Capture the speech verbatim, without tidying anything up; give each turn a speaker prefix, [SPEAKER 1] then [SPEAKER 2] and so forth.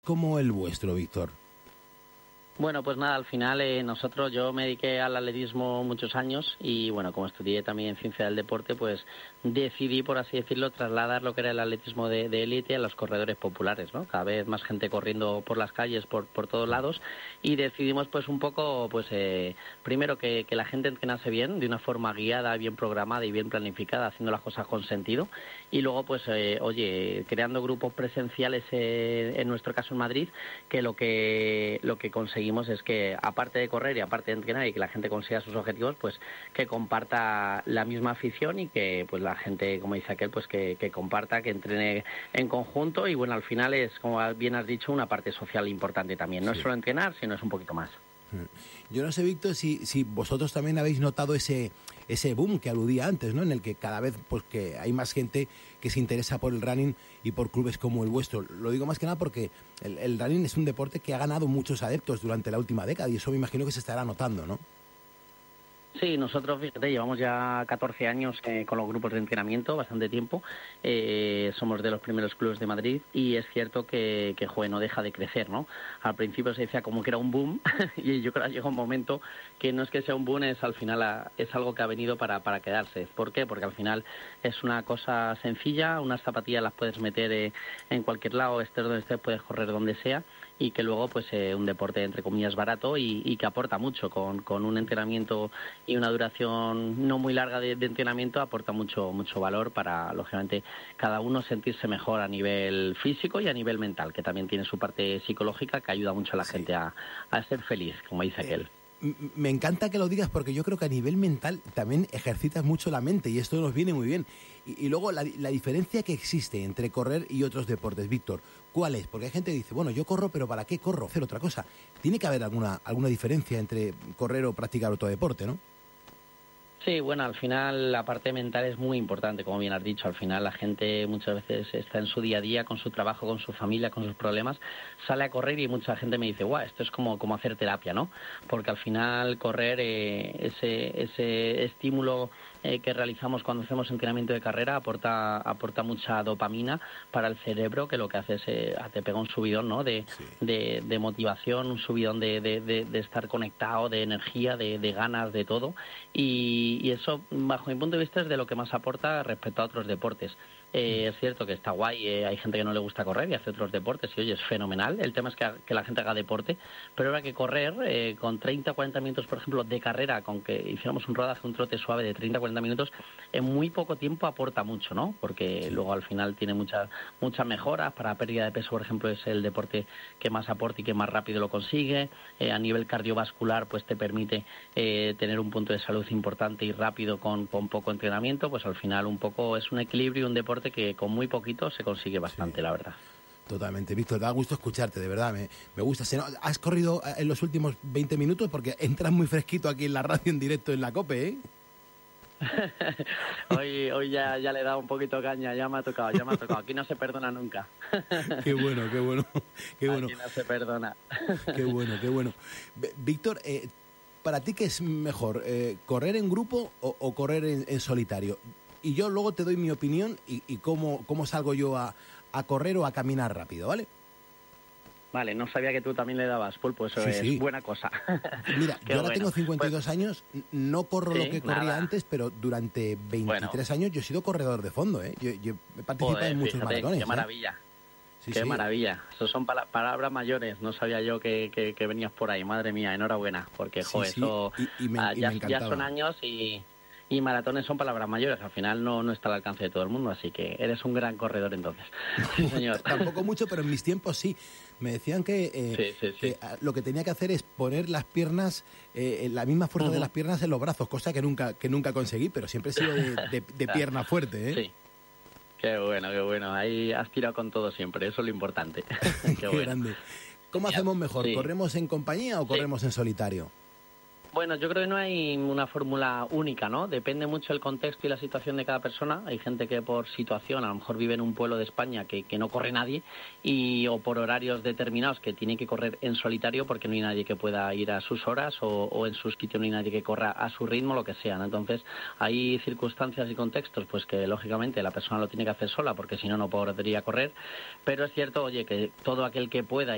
[SPEAKER 1] como el vuestro, Víctor?
[SPEAKER 2] Bueno, pues nada, al final eh, nosotros, yo me dediqué al atletismo muchos años y bueno, como estudié también ciencia del deporte, pues decidí, por así decirlo, trasladar lo que era el atletismo de, de élite a los corredores populares, ¿no? Cada vez más gente corriendo por las calles, por, por todos lados, y decidimos pues un poco, pues eh, primero que, que la gente entrenase bien, de una forma guiada, bien programada y bien planificada, haciendo las cosas con sentido, y luego pues, eh, oye, creando grupos presenciales, eh, en nuestro caso en Madrid, que lo que, lo que conseguimos es que, aparte de correr y aparte de entrenar y que la gente consiga sus objetivos, pues que comparta la misma afición y que pues la gente, como dice aquel, pues que, que comparta, que entrene en conjunto y bueno, al final es, como bien has dicho, una parte social importante también. No sí. es solo entrenar, sino es un poquito más.
[SPEAKER 1] Yo no sé, Víctor, si, si vosotros también habéis notado ese ese boom que aludía antes, ¿no? En el que cada vez pues que hay más gente que se interesa por el running y por clubes como el vuestro. Lo digo más que nada porque el, el running es un deporte que ha ganado muchos adeptos durante la última década y eso me imagino que se estará notando, ¿no?
[SPEAKER 2] Sí, nosotros, fíjate, llevamos ya catorce años eh, con los grupos de entrenamiento, bastante tiempo. Eh, somos de los primeros clubes de Madrid y es cierto que, que joder, no deja de crecer, ¿no? Al principio se decía como que era un boom y yo creo que llega un momento que no es que sea un boom, es al final a, es algo que ha venido para, para quedarse. ¿Por qué? Porque al final es una cosa sencilla, unas zapatillas las puedes meter eh, en cualquier lado, estés donde estés, puedes correr donde sea, y que luego pues eh, un deporte entre comillas barato y, y que aporta mucho con, con un entrenamiento y una duración no muy larga de, de entrenamiento, aporta mucho mucho valor para, lógicamente, cada uno sentirse mejor a nivel físico y a nivel mental, que también tiene su parte psicológica que ayuda mucho a la sí. gente a, a ser feliz, como dice aquel.
[SPEAKER 1] Eh. Me encanta que lo digas porque yo creo que a nivel mental también ejercitas mucho la mente y esto nos viene muy bien. Y, y luego la, la diferencia que existe entre correr y otros deportes, Víctor, ¿cuál es? Porque hay gente que dice, bueno, yo corro, pero ¿para qué corro? Hacer otra cosa. Tiene que haber alguna, alguna diferencia entre correr o practicar otro deporte, ¿no?
[SPEAKER 2] Sí, bueno, al final la parte mental es muy importante, como bien has dicho. Al final la gente muchas veces está en su día a día, con su trabajo, con su familia, con sus problemas, sale a correr y mucha gente me dice, guau, esto es como, como hacer terapia, ¿no? Porque al final correr, eh, ese, ese estímulo eh, que realizamos cuando hacemos entrenamiento de carrera aporta, aporta mucha dopamina para el cerebro, que lo que hace es, eh, te pega un subidón, ¿no? De, sí. de, de motivación, un subidón de, de, de, de estar conectado, de energía, de, de ganas, de todo. Y Y eso, bajo mi punto de vista, es de lo que más aporta respecto a otros deportes. Eh, es cierto que está guay, eh, hay gente que no le gusta correr y hace otros deportes y oye, es fenomenal. El tema es que, que la gente haga deporte, pero ahora que correr eh, con treinta a cuarenta minutos, por ejemplo, de carrera, con que hiciéramos un rodaje, un trote suave de treinta a cuarenta minutos, en muy poco tiempo aporta mucho, ¿no? Porque sí. luego al final tiene muchas muchas mejoras. Para pérdida de peso, por ejemplo, es el deporte que más aporta y que más rápido lo consigue. Eh, a nivel cardiovascular, pues te permite eh, tener un punto de salud importante y rápido con, con poco entrenamiento. Pues al final un poco es un equilibrio, un deporte que con muy poquito se consigue bastante, sí. la verdad.
[SPEAKER 1] Totalmente, Víctor, da gusto escucharte, de verdad, me, me gusta. ¿Has corrido en los últimos veinte minutos? Porque entras muy fresquito aquí en la radio en directo en la COPE, ¿eh?
[SPEAKER 2] hoy hoy ya, ya le he dado un poquito caña, ya me ha tocado, ya me ha tocado. Aquí no se perdona nunca.
[SPEAKER 1] Qué bueno, qué bueno, qué bueno.
[SPEAKER 2] Aquí no se perdona.
[SPEAKER 1] Qué bueno, qué bueno. Víctor, eh, ¿para ti qué es mejor, eh, correr en grupo o, o correr en, en solitario? Y yo luego te doy mi opinión y, y cómo, cómo salgo yo a, a correr o a caminar rápido, ¿vale?
[SPEAKER 2] Vale, no sabía que tú también le dabas pulpo, eso sí, es sí. buena cosa.
[SPEAKER 1] Mira, yo ahora bueno. tengo cincuenta y dos pues, años, no corro sí, lo que corría
[SPEAKER 2] nada.
[SPEAKER 1] antes, pero durante veintitrés bueno. años yo he sido corredor de fondo, ¿eh? Yo, yo he participado Joder, en muchos
[SPEAKER 2] fíjate,
[SPEAKER 1] maratones.
[SPEAKER 2] Qué maravilla. ¿eh? Sí, qué sí. maravilla. Eso son pala- palabras mayores. No sabía yo que, que, que venías por ahí. Madre mía, enhorabuena. Porque, sí, joder, sí. eso
[SPEAKER 1] y, y me,
[SPEAKER 2] ah,
[SPEAKER 1] y
[SPEAKER 2] ya,
[SPEAKER 1] me
[SPEAKER 2] ya son años y... Y maratones son palabras mayores, al final no, no está al alcance de todo el mundo, así que eres un gran corredor entonces. Sí, señor.
[SPEAKER 1] Tampoco mucho, pero en mis tiempos sí. Me decían que, eh,
[SPEAKER 2] sí, sí, sí.
[SPEAKER 1] que lo que tenía que hacer es poner las piernas, eh, la misma fuerza uh-huh. de las piernas en los brazos, cosa que nunca que nunca conseguí, pero siempre he sido de, de, de pierna fuerte, ¿eh?
[SPEAKER 2] Sí. Qué bueno, qué bueno. Ahí has tirado con todo siempre, eso es lo importante. Qué,
[SPEAKER 1] qué
[SPEAKER 2] bueno.
[SPEAKER 1] grande. ¿Cómo hacemos mejor? Sí. ¿Corremos en compañía o corremos sí. en solitario?
[SPEAKER 2] Bueno, yo creo que no hay una fórmula única, ¿no? Depende mucho del contexto y la situación de cada persona. Hay gente que por situación a lo mejor vive en un pueblo de España que, que no corre nadie y o por horarios determinados que tiene que correr en solitario porque no hay nadie que pueda ir a sus horas o, o en su sitio no hay nadie que corra a su ritmo, lo que sea, ¿no? Entonces hay circunstancias y contextos pues que lógicamente la persona lo tiene que hacer sola porque si no, no podría correr. Pero es cierto, oye, que todo aquel que pueda